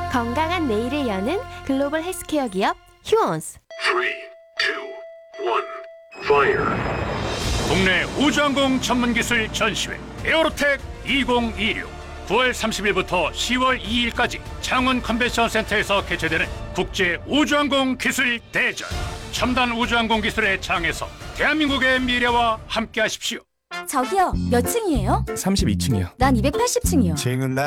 건강한 내일을 여는 글로벌 헬스케어 기업 휴원스. 3, 2, 1, fire. 국내 우주항공 전문기술 전시회 에어로텍 2026 9월 30일부터 10월 2일까지 창원 컨벤션 센터에서 개최되는 국제 우주항공 기술 대전. 첨단 우주항공 기술의 장에서 대한민국의 미래와 함께하십시오. 저기요, 몇 층이에요? 32층이요. 난 280층이요. 층은 나